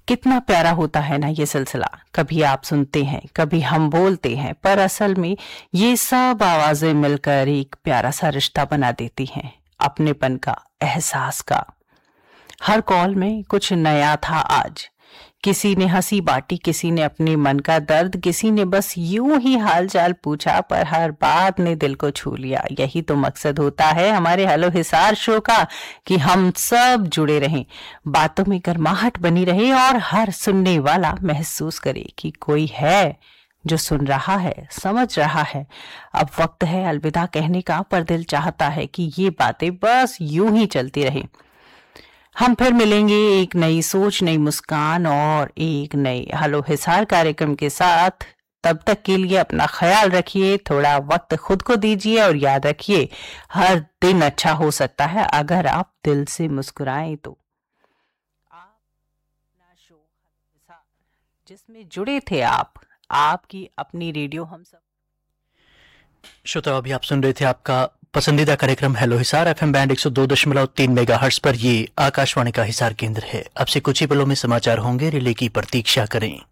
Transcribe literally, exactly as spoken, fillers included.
कितना प्यारा होता है ना ये सिलसिला। कभी आप सुनते हैं, कभी हम बोलते हैं, पर असल में ये सब आवाजें मिलकर एक प्यारा सा रिश्ता बना देती हैं, अपनेपन का, एहसास का। हर कॉल में कुछ नया था आज। किसी ने हंसी बांटी, किसी ने अपने मन का दर्द, किसी ने बस यूं ही हालचाल पूछा, पर हर बात ने दिल को छू लिया। यही तो मकसद होता है हमारे हेलो हिसार शो का, कि हम सब जुड़े रहें, बातों में गर्माहट बनी रहे और हर सुनने वाला महसूस करे कि कोई है जो सुन रहा है, समझ रहा है। अब वक्त है अलविदा कहने का, पर दिल चाहता है कि ये बातें बस यूं ही चलती रहें। हम फिर मिलेंगे एक नई सोच, नई मुस्कान और एक नए हेलो हिसार कार्यक्रम के साथ। तब तक के लिए अपना ख्याल रखिए, थोड़ा वक्त खुद को दीजिए और याद रखिए, हर दिन अच्छा हो सकता है अगर आप दिल से मुस्कुराएं तो। आप अपना शो हेलो हिसार, जिसमें जुड़े थे आप, आपकी अपनी रेडियो हम सब। श्रोता, अभी आप सुन रहे थे आपका पसंदीदा कार्यक्रम हेलो हिसार एफएम बैंड एक सौ दो दशमलव तीन मेगाहर्ट्ज पर। ये आकाशवाणी का हिसार केंद्र है। अब से कुछ ही पलों में समाचार होंगे, रिले की प्रतीक्षा करें।